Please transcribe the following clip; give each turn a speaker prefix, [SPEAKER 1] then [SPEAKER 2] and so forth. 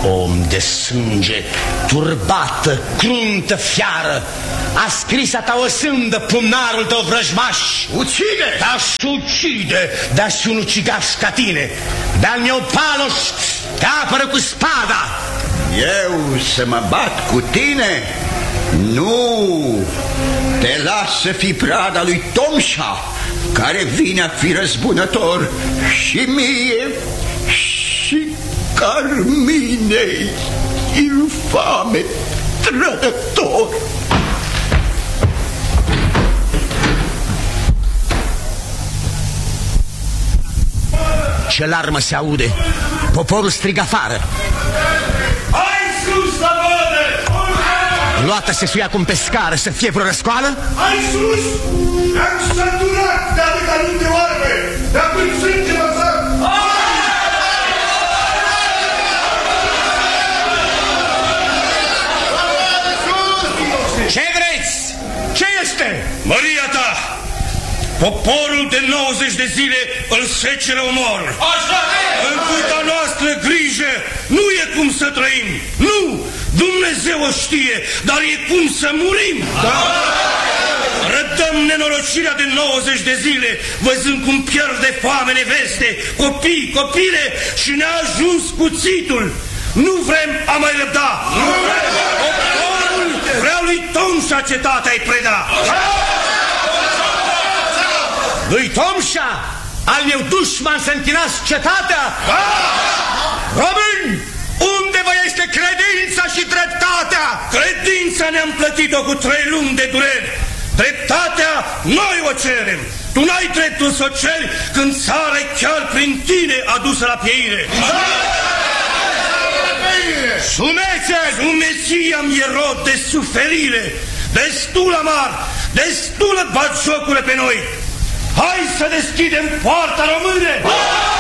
[SPEAKER 1] Om de sânge, turbată, cruntă fiară, a scris a ta o sândă pumnarul tău vrăjmaș.
[SPEAKER 2] Ucide!
[SPEAKER 1] Te-aș ucide, dar și un ucigaș ca tine. De-al meu Paloș te apără cu spada.
[SPEAKER 2] Eu să mă bat cu tine? Nu! Te las să fii prada lui Tomșa, care vine a fi răzbunător și mie și Carminei, infame trădător.
[SPEAKER 1] Ce larmă se aude? Poporul strigă afară.
[SPEAKER 3] Hai sus la vădă!
[SPEAKER 1] Luată se suia cum pe scară, să fie vreo răscoală?
[SPEAKER 3] Hai sus! Ne-am săturat de atâta luni de oarbe, de când sânge lăsat!
[SPEAKER 1] Ce vreți? Ce este?
[SPEAKER 3] Măria ta! Poporul de 90 de zile îl seceră omor. Așa e! În puta noastră grijă nu e cum să trăim. Nu! Dumnezeu o știe, dar e cum să murim. Da. Rădăm nenorocirea de 90 de zile, văzând cum pierd de foame neveste, copii, copile și ne-a ajuns cuțitul. Nu vrem a mai răbda. Nu vrem! Poporul vrea lui Tomșa cetatea-i preda.
[SPEAKER 1] Lui Tomșa, al meu dușman, să închinați cetatea? Români, unde vă este credința și dreptatea?
[SPEAKER 3] Credința ne-am plătit-o cu 3 luni de dureri. Dreptatea noi o cerem. Tu n-ai dreptul să o ceri când țara chiar prin tine adusă la pieire.
[SPEAKER 1] Sumețe!
[SPEAKER 3] Sumeția-mi e rod de suferire. Destul amar, destulă batjocule pe noi. Hai să deschidem poarta române!